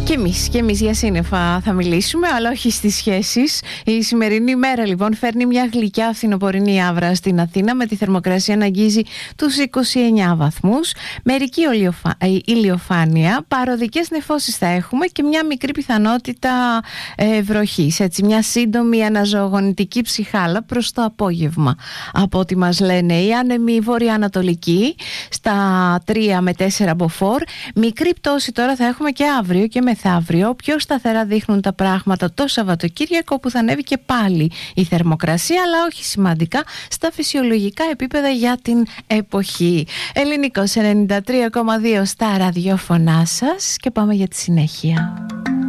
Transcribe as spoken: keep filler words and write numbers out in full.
Και εμείς, και εμείς για σύννεφα θα μιλήσουμε, αλλά όχι στις σχέσεις. Η σημερινή ημέρα λοιπόν φέρνει μια γλυκιά φθινοπορεινή άβρα στην Αθήνα, με τη θερμοκρασία να αγγίζει τους είκοσι εννέα βαθμούς. Μερική ηλιοφάνεια, παροδικές νεφώσεις θα έχουμε και μια μικρή πιθανότητα ε, βροχής. Έτσι, μια σύντομη αναζωογονητική ψυχάλα προς το απόγευμα. Από ό,τι μας λένε οι άνεμοι βορειοανατολικοί στα τρία με τέσσερα μποφόρ. Μικρή πτώση τώρα θα έχουμε και αύριο και μεθαύριο. Πιο σταθερά δείχνουν τα πράγματα το Σαββατοκύριακο, που θα ανέβει και πάλι η θερμοκρασία, αλλά όχι σημαντικά, στα φυσιολογικά επίπεδα για την εποχή. Ελληνικός ενενήντα τρία κόμμα δύο στα ραδιόφωνά σας και πάμε για τη συνέχεια.